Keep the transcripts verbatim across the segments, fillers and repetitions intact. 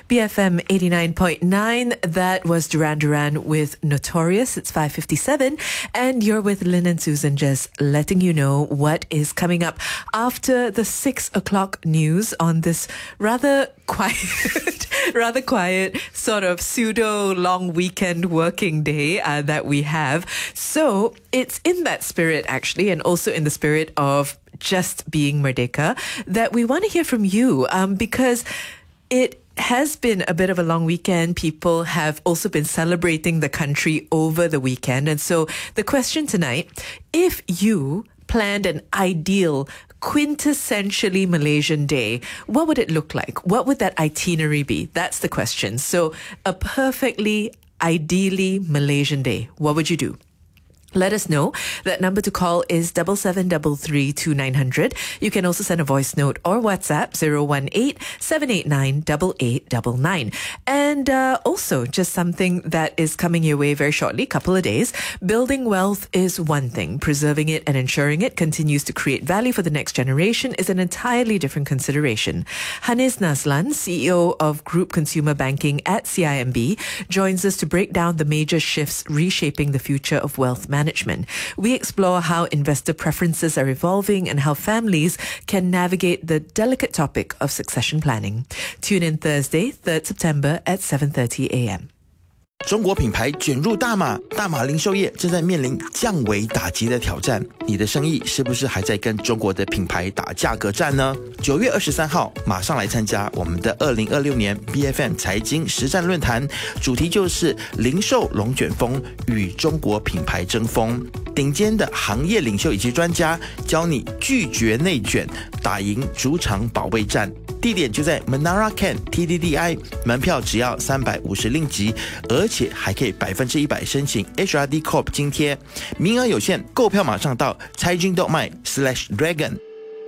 B F M eighty-nine point nine. That was Duran Duran with Notorious. It's five fifty-seven. And you're with Lynn and Susan, just letting you know what is coming up after the six o'clock news on this rather quiet, rather quiet sort of pseudo long weekend working day uh, that we have. So it's in that spirit, actually, and also in the spirit of just being Merdeka, that we want to hear from you um, because it has been a bit of a long weekend. People have also been celebrating the country over the weekend. And so the question tonight, if you planned an ideal quintessentially Malaysian day, what would it look like? What would that itinerary be? That's the question. So a perfectly, ideally Malaysian day, what would you do? Let us know. That number to call is seven seven three three two nine zero zero. You can also send a voice note or WhatsApp zero one eight seven eight nine eight eight nine nine. And uh, also, just something that is coming your way very shortly, couple of days. Building wealth is one thing. Preserving it and ensuring it continues to create value for the next generation is an entirely different consideration. Hanis Naslan, C E O of Group Consumer Banking at C I M B, joins us to break down the major shifts reshaping the future of wealth management. Management. We explore how investor preferences are evolving and how families can navigate the delicate topic of succession planning. Tune in Thursday, third September at seven thirty a.m. 中国品牌卷入大马，大马零售业正在面临降维打击的挑战。你的生意是不是还在跟中国的品牌打价格战呢？九月二十三号，马上来参加我们的二零二六年 B F M 财经实战论坛，主题就是零售龙卷风与中国品牌争锋。顶尖的行业领袖以及专家教你拒绝内卷，打赢主场保卫战。地点就在 Menara Ken T D D I， 门票只要三百五十令吉，而且还可以百分之一百申请 H R D Corp 津贴，名额有限，购票马上到财经动脉 slash dragon。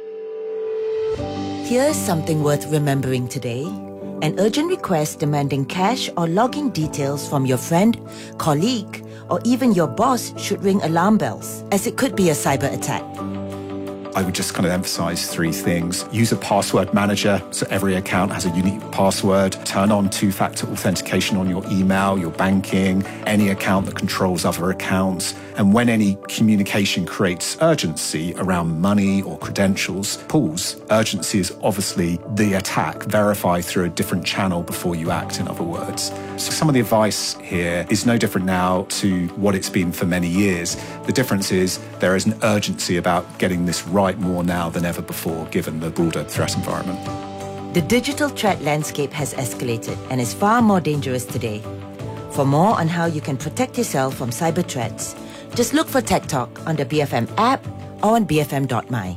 Here's something worth remembering today. An urgent request demanding cash or login details from your friend, colleague, or even your boss should ring alarm bells, as it could be a cyber attack. I would just kind of emphasize three things. Use a password manager, so every account has a unique password. Turn on two-factor authentication on your email, your banking, any account that controls other accounts. And when any communication creates urgency around money or credentials, pause. Urgency is obviously the attack. Verify through a different channel before you act, in other words. So some of the advice here is no different now to what it's been for many years. The difference is there is an urgency about getting this right more now than ever before, given the broader threat environment. The digital threat landscape has escalated and is far more dangerous today. For more on how you can protect yourself from cyber threats, just look for Tech Talk on the B F M app or on b f m dot my.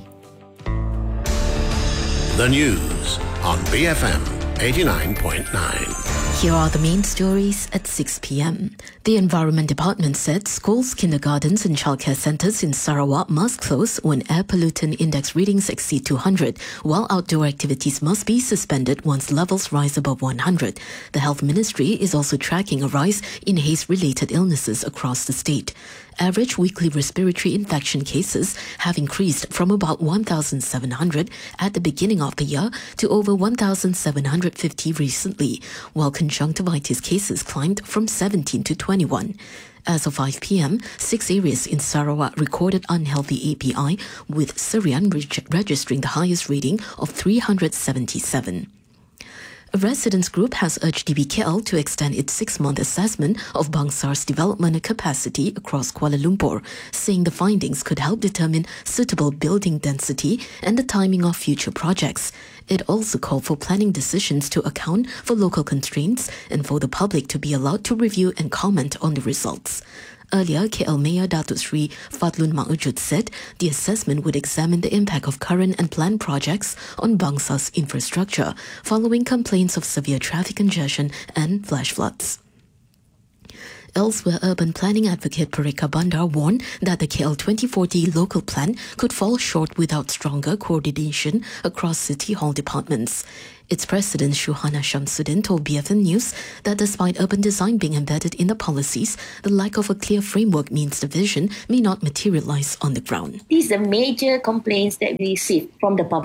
The news on B F M eighty-nine point nine. Here are the main stories at six p.m. The Environment Department said schools, kindergartens and childcare centres in Sarawak must close when air pollutant index readings exceed two hundred, while outdoor activities must be suspended once levels rise above one hundred. The Health Ministry is also tracking a rise in haze-related illnesses across the state. Average weekly respiratory infection cases have increased from about one thousand seven hundred at the beginning of the year to over one thousand seven hundred fifty recently, while conjunctivitis cases climbed from seventeen to twenty-one. As of five p.m, six areas in Sarawak recorded unhealthy A P I, with Serian reg- registering the highest reading of three hundred seventy-seven. A residents group has urged D B K L to extend its six-month assessment of Bangsar's development capacity across Kuala Lumpur, saying the findings could help determine suitable building density and the timing of future projects. It also called for planning decisions to account for local constraints and for the public to be allowed to review and comment on the results. Earlier, K L Mayor Datuk Sri Fadlun Maujud said the assessment would examine the impact of current and planned projects on Bangsa's infrastructure, following complaints of severe traffic congestion and flash floods. Elsewhere, urban planning advocate Parika Bandar warned that the K L twenty forty local plan could fall short without stronger coordination across City Hall departments. Its president, Shuhana Shamsuddin, told B F M News that despite urban design being embedded in the policies, the lack of a clear framework means the vision may not materialize on the ground. These are major complaints that we receive from the public.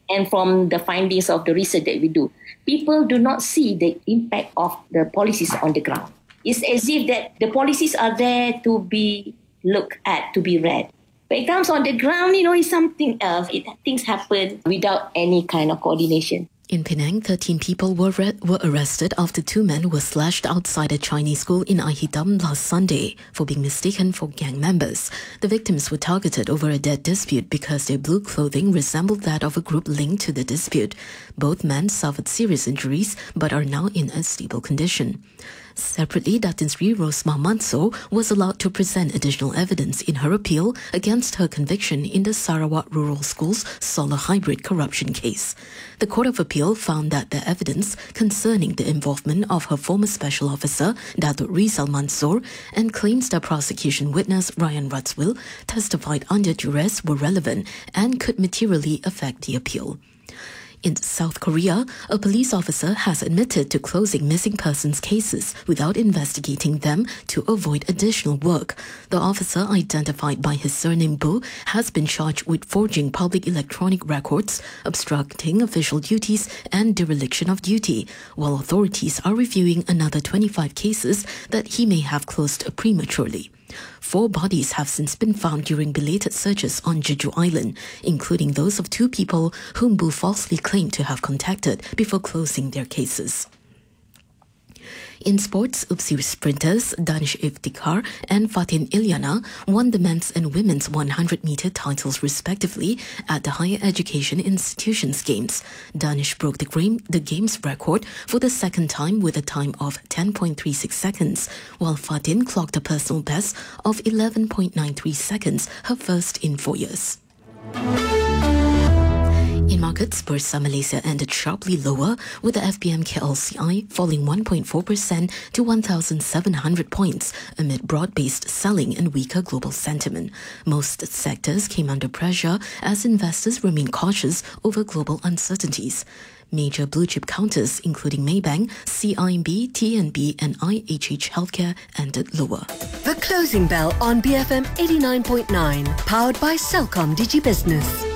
and from the findings of the research that we do, people do not see the impact of the policies on the ground. It's as if that the policies are there to be looked at, to be read. When it comes on the ground, you know, it's something else. It, things happen without any kind of coordination. In Penang, thirteen people were re- were arrested after two men were slashed outside a Chinese school in Ahitam last Sunday for being mistaken for gang members. The victims were targeted over a debt dispute because their blue clothing resembled that of a group linked to the dispute. Both men suffered serious injuries but are now in a stable condition. Separately, Datin Sri Rosmah Mansor was allowed to present additional evidence in her appeal against her conviction in the Sarawak Rural Schools solar hybrid corruption case. The Court of Appeal found that the evidence concerning the involvement of her former special officer, Datuk Rizal Mansor, and claims the prosecution witness, Ryan Rutswell, testified under duress were relevant and could materially affect the appeal. In South Korea, a police officer has admitted to closing missing persons cases without investigating them to avoid additional work. The officer, identified by his surname Bu, has been charged with forging public electronic records, obstructing official duties, and dereliction of duty, while authorities are reviewing another twenty-five cases that he may have closed prematurely. Four bodies have since been found during belated searches on Jeju Island, including those of two people whom Bu falsely claimed to have contacted before closing their cases. In sports, U P S I sprinters Danish Iftikhar and Fatin Ilyana won the men's and women's one hundred meter titles respectively at the Higher Education Institutions Games. Danish broke the, game, the game's record for the second time with a time of ten point three six seconds, while Fatin clocked a personal best of eleven point nine three seconds, her first in four years. In markets, Bursa Malaysia ended sharply lower, with the F B M K L C I falling one point four percent to one thousand seven hundred points amid broad-based selling and weaker global sentiment. Most sectors came under pressure as investors remain cautious over global uncertainties. Major blue-chip counters, including Maybank, C I M B, T N B and I H H Healthcare, ended lower. The Closing Bell on B F M eighty-nine point nine, powered by Celcom DigiBusiness.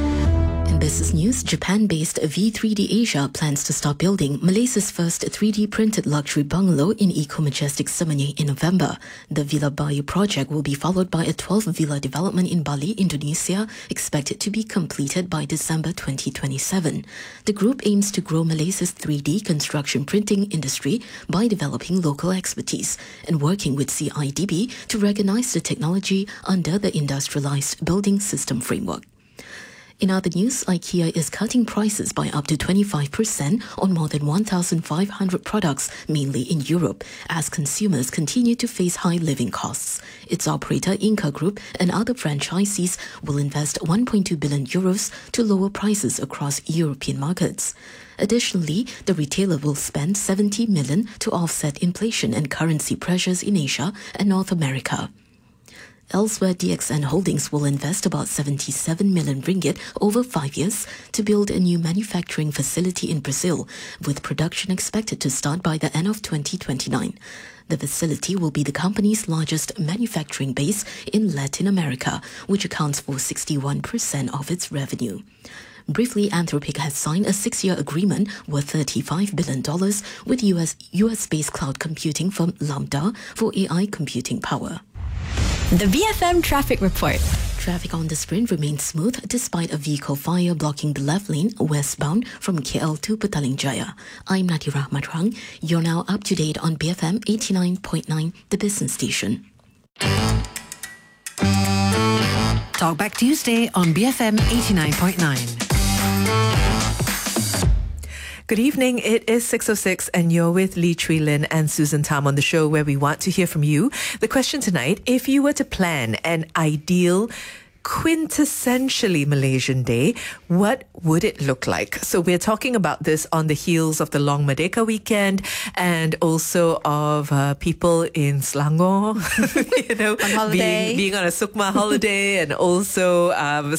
In business news, Japan-based V three D Asia plans to start building Malaysia's first three D printed luxury bungalow in Eco-Majestic Semenyih in November. The Villa Bayu project will be followed by a twelve-villa development in Bali, Indonesia, expected to be completed by December twenty twenty-seven. The group aims to grow Malaysia's three D construction printing industry by developing local expertise and working with C I D B to recognize the technology under the Industrialized Building System framework. In other news, IKEA is cutting prices by up to twenty-five percent on more than one thousand five hundred products, mainly in Europe, as consumers continue to face high living costs. Its operator, Inca Group, and other franchisees will invest one point two billion euros to lower prices across European markets. Additionally, the retailer will spend seventy million to offset inflation and currency pressures in Asia and North America. Elsewhere, D X N Holdings will invest about seventy-seven million ringgit over five years to build a new manufacturing facility in Brazil, with production expected to start by the end of twenty twenty-nine. The facility will be the company's largest manufacturing base in Latin America, which accounts for sixty-one percent of its revenue. Briefly, Anthropic has signed a six-year agreement worth thirty-five billion dollars with U S, U S-based cloud computing firm Lambda for A I computing power. The B F M Traffic Report. Traffic on the Sprint remains smooth despite a vehicle fire blocking the left lane westbound from K L to Petaling Jaya. I'm Nadira Matrang. You're now up to date on B F M eighty-nine point nine, the business station. Talkback Tuesday on B F M eighty-nine point nine. Good evening. It is six oh six and you're with Lee Chui Lin and Susan Tam on the show where we want to hear from you. The question tonight, if you were to plan an ideal quintessentially Malaysian day, what would it look like? So we're talking about this on the heels of the long Merdeka weekend and also of uh, people in Selangor, you know, on holiday. Being, being on a Sukma holiday and also um,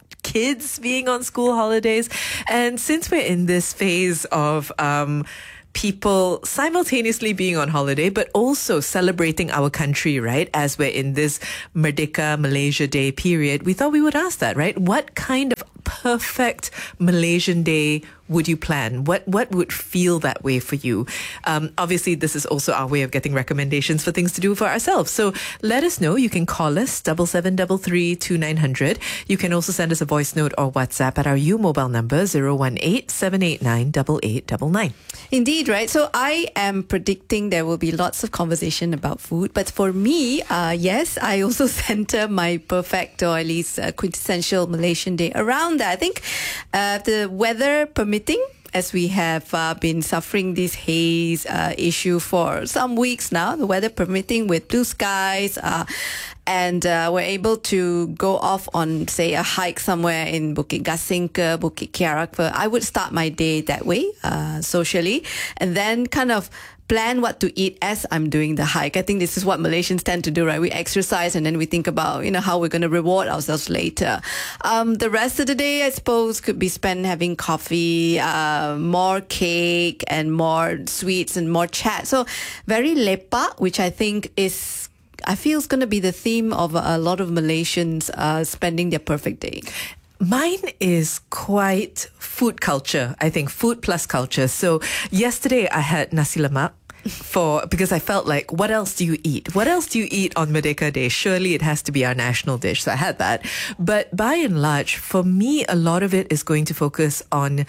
kids being on school holidays. And since we're in this phase of um, people simultaneously being on holiday, but also celebrating our country, right? As we're in this Merdeka Malaysia Day period, we thought we would ask that, right? What kind of perfect Malaysian Day would you plan? What what would feel that way for you? Um, obviously, this is also our way of getting recommendations for things to do for ourselves. So let us know. You can call us double seven double three two nine hundred. You can also send us a voice note or WhatsApp at our U mobile number zero one eight seven eight nine eight eight nine nine. Indeed, right? So I am predicting there will be lots of conversation about food. But for me, uh, yes, I also center my perfect or at least uh, quintessential Malaysian Day around that. I think uh, the weather permitting, as we have uh, been suffering this haze uh, issue for some weeks now, the weather permitting with blue skies, uh, and uh, we're able to go off on, say, a hike somewhere in Bukit Gasing ke, Bukit Kiara ke. I would start my day that way, uh, socially, and then kind of plan what to eat as I'm doing the hike. I think this is what Malaysians tend to do, right? We exercise and then we think about, you know, how we're going to reward ourselves later. Um, the rest of the day, I suppose, could be spent having coffee, uh, more cake and more sweets and more chat. So very lepak, which I think is, I feel is going to be the theme of a lot of Malaysians uh, spending their perfect day. Mine is quite food culture, I think, food plus culture. So yesterday I had nasi lemak. For because I felt like, what else do you eat? What else do you eat on Merdeka Day? Surely it has to be our national dish. So I had that. But by and large, for me, a lot of it is going to focus on,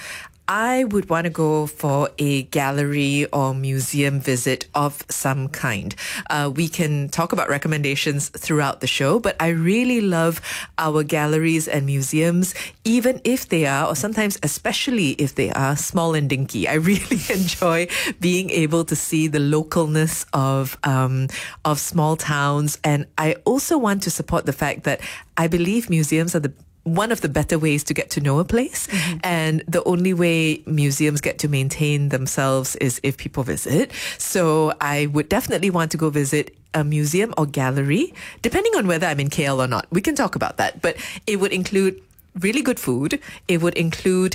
I would want to go for a gallery or museum visit of some kind. Uh, we can talk about recommendations throughout the show, but I really love our galleries and museums, even if they are, or sometimes especially if they are, small and dinky. I really enjoy being able to see the localness of um, of small towns, and I also want to support the fact that I believe museums are the one of the better ways to get to know a place. Mm-hmm. And the only way museums get to maintain themselves is if people visit. So I would definitely want to go visit a museum or gallery, depending on whether I'm in K L or not. We can talk about that. But it would include really good food. It would include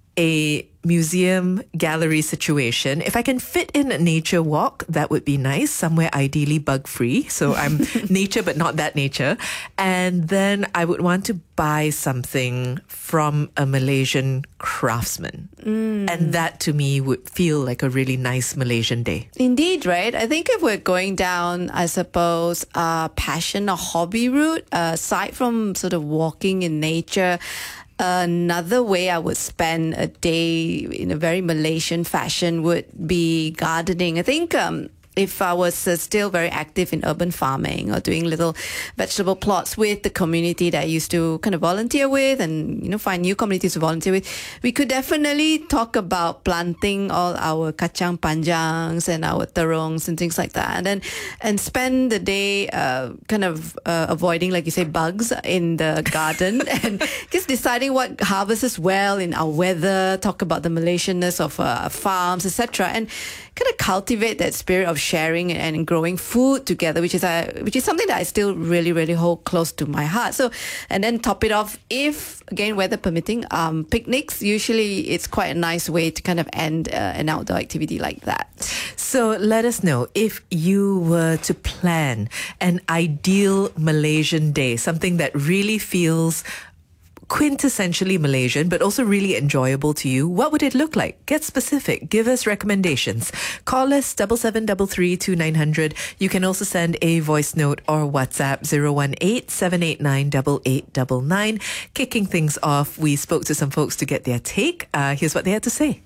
a museum gallery situation. If I can fit in a nature walk, that would be nice. Somewhere ideally bug free. So I'm nature, but not that nature. And then I would want to buy something from a Malaysian craftsman. Mm. And that to me would feel like a really nice Malaysian day. Indeed, right? I think if we're going down, I suppose, a passion or hobby route, uh, aside from sort of walking in nature, another way I would spend a day in a very Malaysian fashion would be gardening. I think um, if I was uh, still very active in urban farming or doing little vegetable plots with the community that I used to kind of volunteer with and, you know, find new communities to volunteer with, we could definitely talk about planting all our kacang panjangs and our terongs and things like that. And then, and spend the day uh, kind of uh, avoiding, like you say, bugs in the garden and just deciding what harvests well in our weather, talk about the Malaysianness of uh, farms, et cetera. And kind of cultivate that spirit of sharing and growing food together, which is a, which is something that I still really, really hold close to my heart. So, and then top it off, if, again, weather permitting, um, picnics, usually it's quite a nice way to kind of end uh, an outdoor activity like that. So let us know if you were to plan an ideal Malaysian day, something that really feels quintessentially Malaysian, but also really enjoyable to you. What would it look like? Get specific. Give us recommendations. Call us double seven double three two nine hundred. You can also send a voice note or WhatsApp zero one eight seven eight nine eight eight nine nine. Kicking things off, we spoke to some folks to get their take. Uh, here's what they had to say.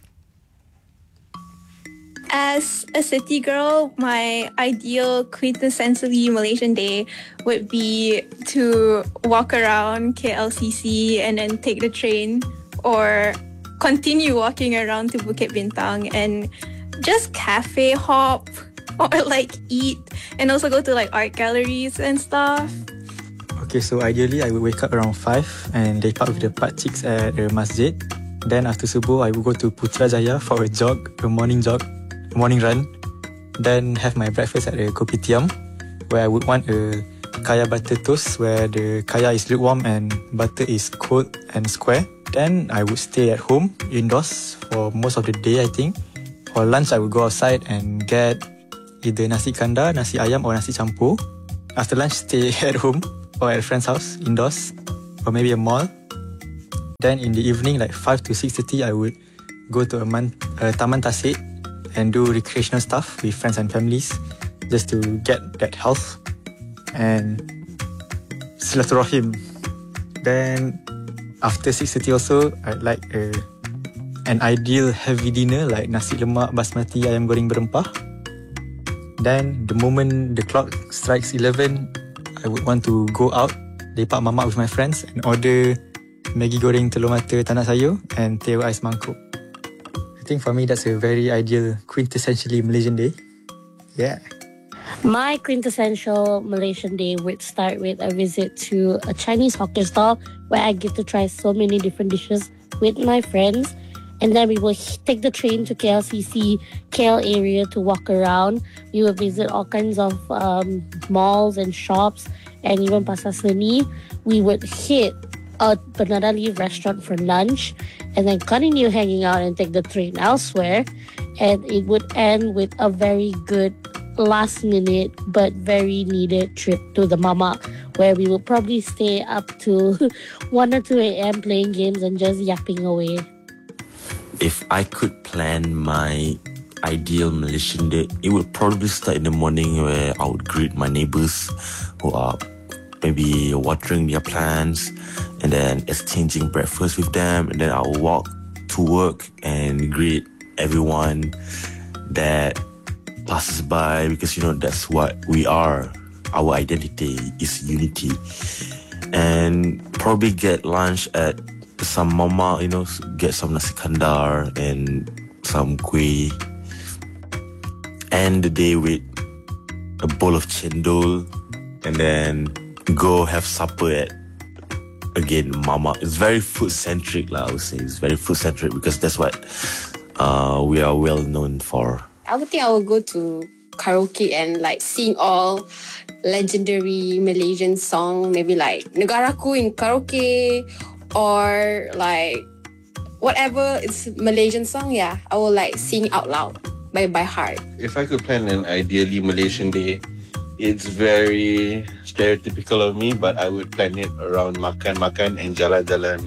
As a city girl, my ideal quintessentially Malaysian day would be to walk around K L C C and then take the train, or continue walking around to Bukit Bintang and just cafe hop or like eat, and also go to like art galleries and stuff. Okay, so ideally I would wake up around five and lepak with the pakciks at the masjid. Then after subuh, I would go to Putrajaya for a jog, a morning jog. morning run, then have my breakfast at the kopitiam, where I would want a kaya butter toast where the kaya is lukewarm and butter is cold and square. Then I would stay at home indoors for most of the day, I think, For lunch, I would go outside and get either nasi kandar, nasi ayam or nasi campur. After lunch, stay at home or at a friend's house, indoors, or maybe a mall. Then in the evening, like five to six thirty, I would go to a man, uh, Taman Tasik and do recreational stuff with friends and families just to get that health and silaturahim. Then after six thirty also, I'd like a, an ideal heavy dinner like nasi lemak basmati ayam goreng berempah. Then the moment the clock strikes eleven, I would want to go out, lepak mamak with my friends and order Maggi goreng telur mata tanak sayur and teh ais mangkuk. I think for me that's a very ideal, quintessentially Malaysian day. Yeah. My quintessential Malaysian day would start with a visit to a Chinese hawker stall where I get to try so many different dishes with my friends. And then we will take the train to K L C C, K L area to walk around. We will visit all kinds of um, malls and shops and even Pasar Seni. We would hit a banana leaf restaurant for lunch and then continue hanging out and take the train elsewhere. And it would end with a very good last minute but very needed trip to the Mama, where we will probably stay up to one or two a.m. playing games and just yapping away. If I could plan my ideal Malaysian day, it would probably start in the morning where I would greet my neighbours who are maybe watering their plants and then exchanging breakfast with them, and then I'll walk to work and greet everyone that passes by, because you know that's what we are. Our identity is unity. And probably get lunch at some mama, you know, get some nasi kandar and some kuih. End the day with a bowl of chendol and then go have supper at, again, mama. It's very food centric, I would say. It's very food centric because that's what uh, we are well known for. I would think I would go to karaoke and like sing all legendary Malaysian song, maybe like Negaraku in karaoke or like whatever it's Malaysian song. Yeah, I will like sing out loud by by heart. If I could plan an ideally Malaysian day, it's very stereotypical of me, but I would plan it around makan-makan and jalan-jalan.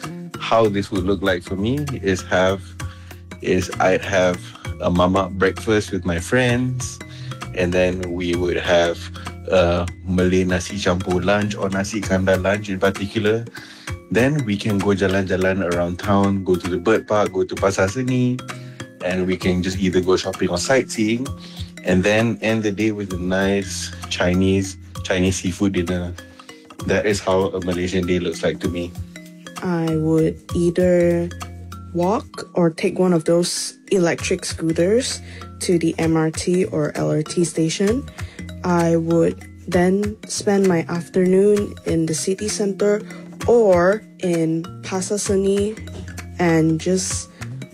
How this would look like for me is have is I'd have a mama breakfast with my friends, and then we would have a Malay nasi campur lunch or nasi kandar lunch in particular. Then we can go jalan-jalan around town, go to the bird park, go to Pasar Seni, and we can just either go shopping or sightseeing, and then end the day with a nice Chinese Chinese seafood dinner. That is how a Malaysian day looks like to me. I would either walk or take one of those electric scooters to the M R T or L R T station. I would then spend my afternoon in the city center or in Pasar Seni and just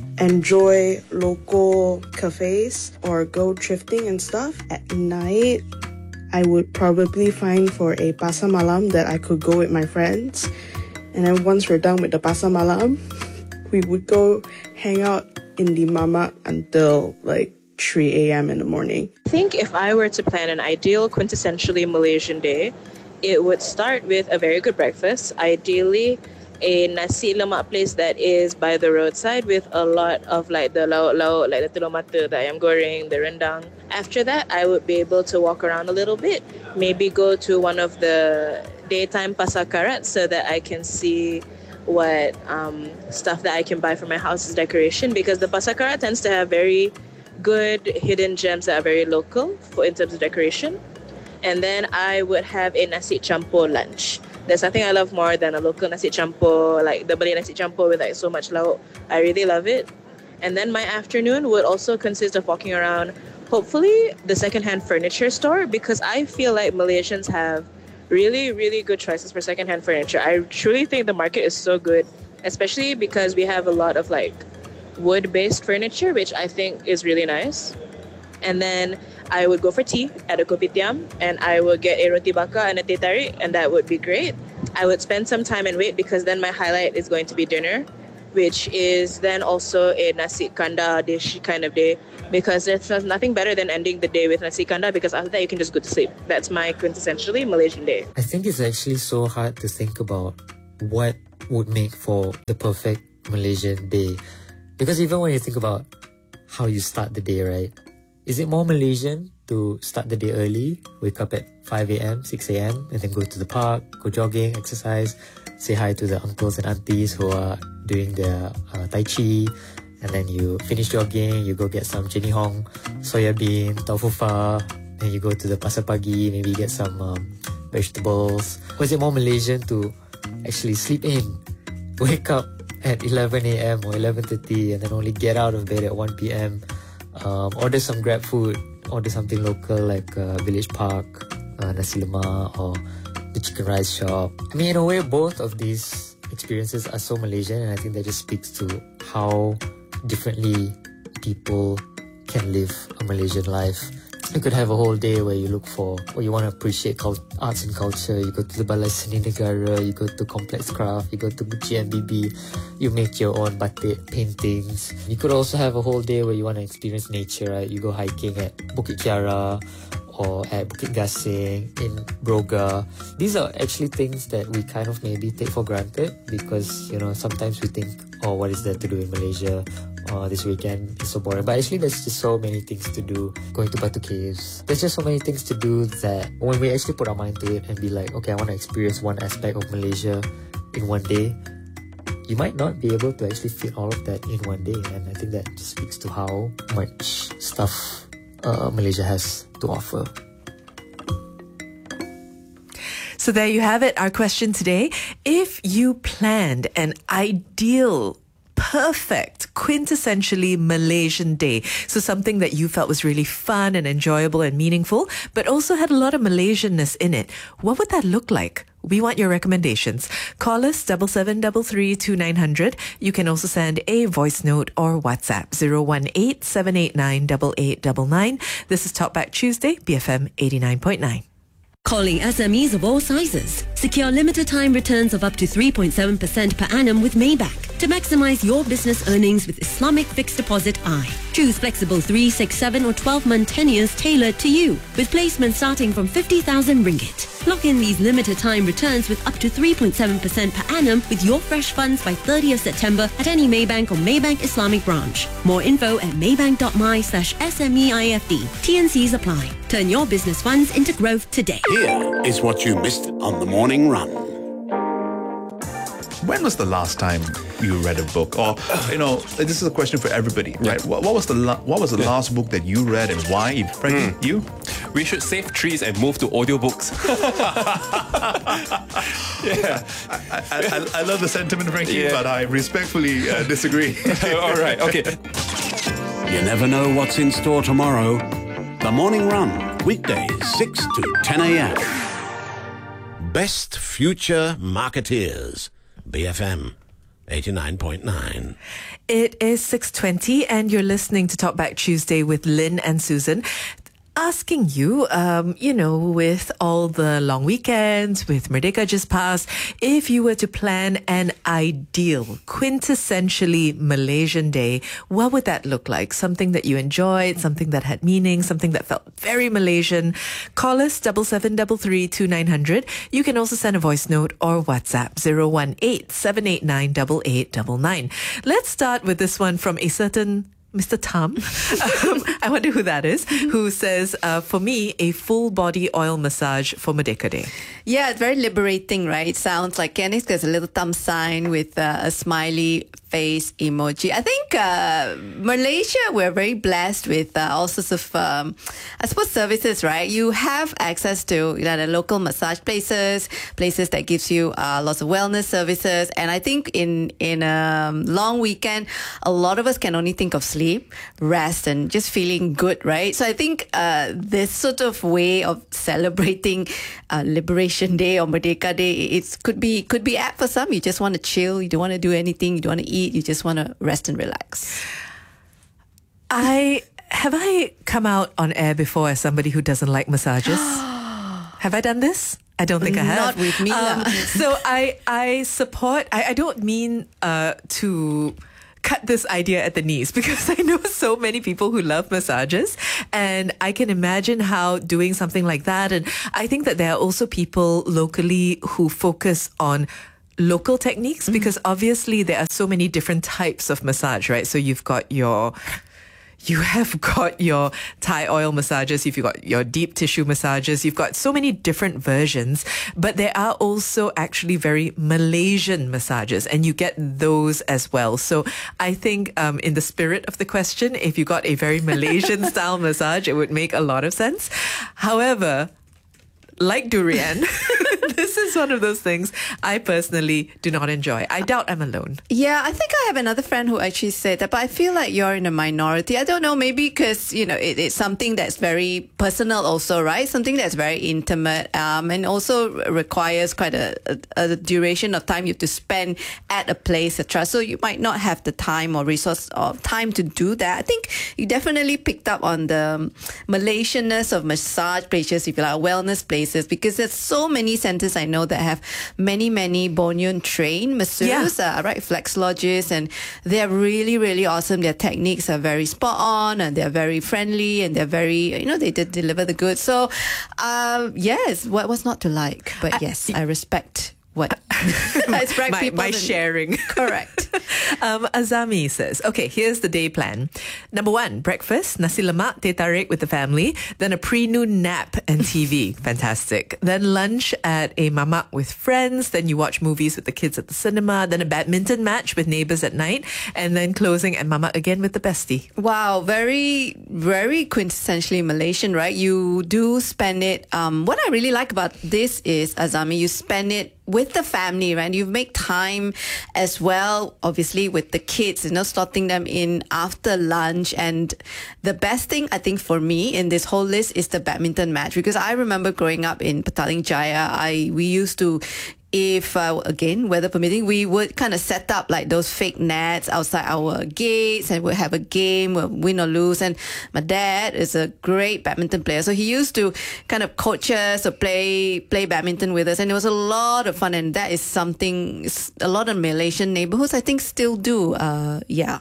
enjoy local cafes or go thrifting and stuff. At night, I would probably find for a pasar malam that I could go with my friends. And then once we're done with the pasar malam, we would go hang out in the mama until like three a.m. in the morning. I think if I were to plan an ideal quintessentially Malaysian day, it would start with a very good breakfast, ideally a nasi lemak place that is by the roadside with a lot of like the lauk-lauk, like the telur mata, the ayam goreng, the rendang. After that, I would be able to walk around a little bit, maybe go to one of the daytime pasar karat so that I can see what um, stuff that I can buy for my house's decoration, because the pasar karat tends to have very good hidden gems that are very local for in terms of decoration. And then I would have a nasi campur lunch. There's nothing I love more than a local nasi campur, like the Malay nasi campur with like so much lauk. I really love it. And then my afternoon would also consist of walking around, hopefully, the secondhand furniture store, because I feel like Malaysians have really, really good choices for secondhand furniture. I truly think the market is so good, especially because we have a lot of like wood-based furniture, which I think is really nice. And then I would go for tea at a kopitiam, and I would get a roti bakar and a teh tarik, and that would be great. I would spend some time and wait, because then my highlight is going to be dinner. which is then also a nasi kandar dish kind of day, because there's nothing better than ending the day with nasi kandar, because after that you can just go to sleep. That's my quintessentially Malaysian day. I think it's actually so hard to think about what would make for the perfect Malaysian day. Because even when you think about how you start the day, right? Is it more Malaysian to start the day early, wake up at five a.m., six a.m, and then go to the park, go jogging, exercise, say hi to the uncles and aunties who are doing their uh, Tai Chi, and then you finish jogging, you go get some Jenny Hong, soya bean, tofu pho, then you go to the Pasar Pagi, maybe get some um, vegetables. Or is it more Malaysian to actually sleep in, wake up at eleven a.m. or eleven thirty, and then only get out of bed at one p.m, um, order some Grab food, order something local like uh, Village Park, uh, nasi lemak, or the chicken rice shop. I mean, in a way, both of these experiences are so Malaysian, and I think that just speaks to how differently people can live a Malaysian life. You could have a whole day where you look for, or you want to appreciate cult- arts and culture. You go to the Balai Seni Negara, you go to Complex Craft, you go to Gucci and B B, you make your own batik paintings. You could also have a whole day where you want to experience nature, right? You go hiking at Bukit Kiara or at Bukit Gasing in Broga. These are actually things that we kind of maybe take for granted because, you know, sometimes we think, oh, what is there to do in Malaysia? Oh, this weekend is so boring. But actually, there's just so many things to do. Going to Batu Caves. There's just so many things to do that when we actually put our mind to it and be like, okay, I want to experience one aspect of Malaysia in one day, you might not be able to actually fit all of that in one day. And I think that just speaks to how much stuff uh, Malaysia has to offer. So there you have it, our question today. If you planned an ideal, perfect, quintessentially Malaysian day, so something that you felt was really fun and enjoyable and meaningful, but also had a lot of Malaysianness in it, what would that look like? We want your recommendations. Call us seven seven three three two nine zero zero. You can also send a voice note or WhatsApp zero one eight seven eight nine eight eight nine nine. This is Talkback Tuesday, B F M eighty-nine point nine. Calling S M Es of all sizes. Secure limited time returns of up to three point seven percent per annum with Maybank to maximize your business earnings with Islamic Fixed Deposit I. Choose flexible three, six, seven or twelve month tenures tailored to you with placement starting from fifty thousand ringgit. Lock in these limited time returns with up to three point seven percent per annum with your fresh funds by thirtieth September at any Maybank or Maybank Islamic branch. More info at maybank.my slash SMEIFD. T N Cs apply. Turn your business funds into growth today. Here is what you missed on the morning run. When was the last time you read a book? Or, you know, this is a question for everybody, right? Yeah. What, what was the la- what was the yeah. last book that you read and why? Frankie, mm. you? We should save trees and move to audiobooks. yeah, I, I, I, I love the sentiment, Frankie, yeah. but I respectfully uh, disagree. All right, okay. You never know what's in store tomorrow. The Morning Run, weekdays six to ten a.m. Best Future Marketeers. B F M eighty-nine point nine. It is six twenty and you're listening to Talkback Tuesday with Lynn and Susan. Asking you, um, you know, with all the long weekends, with Merdeka just passed, if you were to plan an ideal, quintessentially Malaysian day, what would that look like? Something that you enjoyed, something that had meaning, something that felt very Malaysian. Call us seven seven three three two nine zero zero. You can also send a voice note or WhatsApp zero one eight seven eight nine eight eight nine nine. Let's start with this one from a certain Mister Tam, um, I wonder who that is, who says, uh, for me, a full body oil massage for Merdeka Day. Yeah, it's very liberating, right? It sounds like Kenny's got a little thumb sign with uh, a smiley face emoji. I think uh, Malaysia, we're very blessed with uh, all sorts of, um, I suppose, services, right? You have access to, you know, the local massage places, places that gives you uh, lots of wellness services. And I think in, in a long weekend, a lot of us can only think of sleep, rest, and just feeling good, right? So I think uh, this sort of way of celebrating uh, Liberation Day or Merdeka Day, it could be could be apt for some. You just want to chill, you don't want to do anything, you don't want to eat, you just want to rest and relax. I have I come out on air before as somebody who doesn't like massages? Have I done this? I don't think I have. Not with me. Um, lah. so I I support. I, I don't mean uh, to cut this idea at the knees, because I know so many people who love massages, and I can imagine how doing something like that. And I think that there are also people locally who focus on local techniques, because obviously there are so many different types of massage, right? So you've got your You have got your Thai oil massages, you've got your deep tissue massages, you've got so many different versions, but there are also actually very Malaysian massages, and you get those as well. So I think um, in the spirit of the question, if you got a very Malaysian style massage, it would make a lot of sense. However, like durian, this is one of those things I personally do not enjoy. I doubt I'm alone. Yeah, I think I have another friend who actually said that, but I feel like you're in a minority. I don't know, maybe because, you know, it, it's something that's very personal also, right? Something that's very intimate, um, and also requires quite a, a, a duration of time you have to spend at a place, et cetera. So you might not have the time or resource or time to do that. I think you definitely picked up on the Malaysianness of massage places, if you like, wellness places, because there's so many centers I know that have many, many Bornean trained masseurs, yeah. uh, right, flexologists, and they're really, really awesome. Their techniques are very spot on, and they're very friendly, and they're very, you know, they did deliver the goods. So, uh, yes, what was not to like? But I, yes, I respect what I respect my, people my sharing. Correct. Um, Azami says, okay, here's the day plan. Number one, breakfast, nasi lemak, teh tarik with the family. Then a pre-noon nap and T V. Fantastic. Then lunch at a mamak with friends. Then you watch movies with the kids at the cinema. Then a badminton match with neighbors at night. And then closing at mamak again with the bestie. Wow, very, very quintessentially Malaysian, right? You do spend it. Um, what I really like about this is, Azami, you spend it with the family, right? You make time as well, obviously, with the kids, you know, slotting them in after lunch. And the best thing, I think, for me in this whole list is the badminton match, because I remember growing up in Petaling Jaya, I we used to, if, uh, again, weather permitting, we would kind of set up like those fake nets outside our gates, and we'd have a game, we'll win or lose. And my dad is a great badminton player, so he used to kind of coach us or play play badminton with us, and it was a lot of fun. And that is something a lot of Malaysian neighborhoods, I think, still do. Uh, yeah.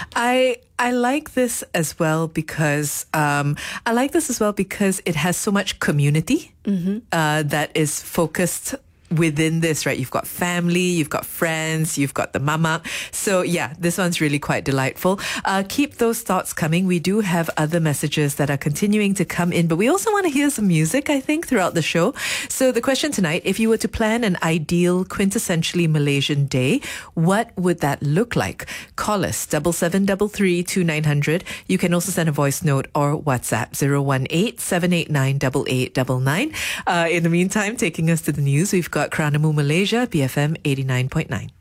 I I like this as well because um, I like this as well because it has so much community mm-hmm. uh, that is focused within this, right? You've got family, you've got friends, you've got the mama. So yeah, this one's really quite delightful. Uh, keep those thoughts coming. We do have other messages that are continuing to come in, but we also want to hear some music, I think, throughout the show. So the question tonight, if you were to plan an ideal, quintessentially Malaysian day, what would that look like? Call us, double seven double three two nine hundred. You can also send a voice note or WhatsApp, zero one eight seven eight nine eight eight nine nine. Uh, in the meantime, taking us to the news, we've got Kranamu Malaysia, B F M eighty-nine point nine.